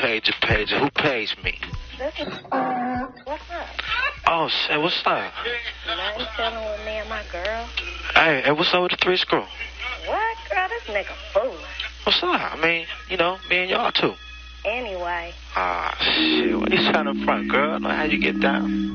Pager. Who pays me? This is, what's up? Oh, shit, what's up? Nothing chilling with me and my girl. Hey, what's up with the three screw? What? Girl, this nigga fool. What's up? I mean, you know, me and y'all too. Anyway. Ah, shit, what you trying to front, girl? I know how you get down.